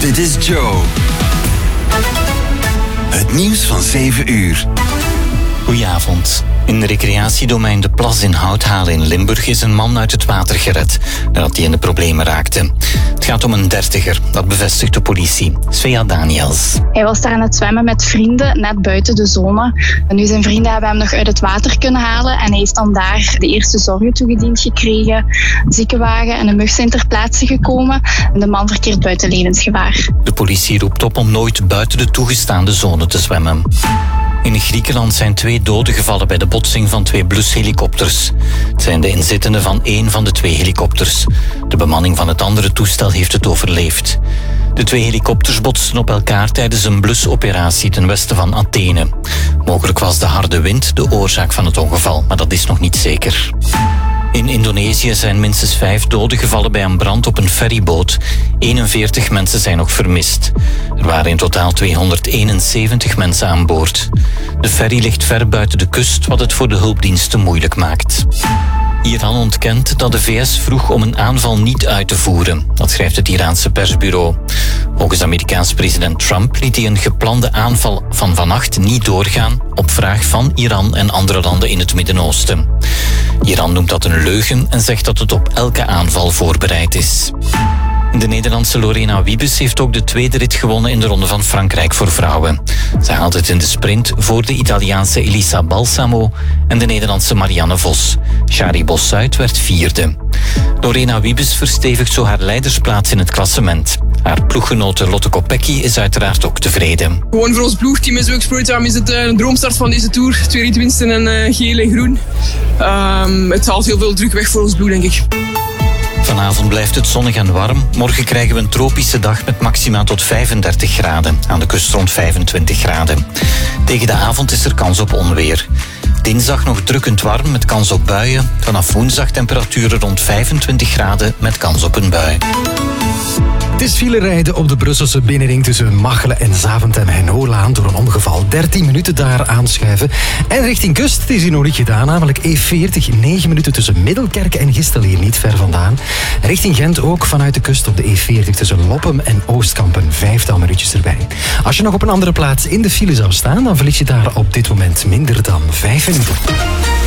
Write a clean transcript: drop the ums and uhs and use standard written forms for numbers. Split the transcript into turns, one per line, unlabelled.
Dit is Joe. Het nieuws van 7 uur.
Goedenavond. In recreatiedomein De Plas in Houthalen in Limburg is een man uit het water gered nadat hij in de problemen raakte. Het gaat om een 30er, dat bevestigt de politie. Svea Daniels.
Hij was daar aan het zwemmen met vrienden, net buiten de zone. En nu zijn vrienden hebben hem nog uit het water kunnen halen en hij heeft dan daar de eerste zorgen toegediend gekregen. Een ziekenwagen en een mug zijn ter plaatse gekomen en de man verkeert buiten levensgevaar.
De politie roept op om nooit buiten de toegestaande zone te zwemmen. In Griekenland zijn 2 doden gevallen bij de botsing van 2 blushelikopters. Het zijn de inzittenden van 1 van de 2 helikopters. De bemanning van het andere toestel heeft het overleefd. De 2 helikopters botsten op elkaar tijdens een blusoperatie ten westen van Athene. Mogelijk was de harde wind de oorzaak van het ongeval, maar dat is nog niet zeker. In Indonesië zijn minstens 5 doden gevallen bij een brand op een ferryboot. 41 mensen zijn nog vermist. Er waren in totaal 271 mensen aan boord. De ferry ligt ver buiten de kust, wat het voor de hulpdiensten moeilijk maakt. Iran ontkent dat de VS vroeg om een aanval niet uit te voeren. Dat schrijft het Iraanse persbureau. Volgens Amerikaans president Trump liet hij een geplande aanval van vannacht niet doorgaan op vraag van Iran en andere landen in het Midden-Oosten. Iran noemt dat een leugen en zegt dat het op elke aanval voorbereid is. De Nederlandse Lorena Wiebes heeft ook de 2e rit gewonnen in de Ronde van Frankrijk voor vrouwen. Ze haalde het in de sprint voor de Italiaanse Elisa Balsamo en de Nederlandse Marianne Vos. Shari Bossuit werd 4e. Lorena Wiebes verstevigt zo haar leidersplaats in het klassement. Haar ploeggenote Lotte Kopecky is uiteraard ook tevreden.
Gewoon voor ons ploegteam is Exploitam is het een droomstart van deze Tour. 2 ritwinsten en geel en groen. Het haalt heel veel druk weg voor ons ploeg, denk ik.
Vanavond blijft het zonnig en warm. Morgen krijgen we een tropische dag met maxima tot 35 graden. Aan de kust rond 25 graden. Tegen de avond is er kans op onweer. Dinsdag nog drukkend warm met kans op buien. Vanaf woensdag temperaturen rond 25 graden met kans op een bui.
Het is file rijden op de Brusselse binnenring tussen Machelen en Zaventem en Hoolaan door een ongeval. 13 minuten daar aanschuiven. En richting kust, het is hier nog niet gedaan, namelijk E40, 9 minuten tussen Middelkerk en Gistel, hier niet ver vandaan. Richting Gent ook vanuit de kust op de E40 tussen Loppem en Oostkampen, 5 minuutjes erbij. Als je nog op een andere plaats in de file zou staan, dan verlies je daar op dit moment minder dan 5 minuten.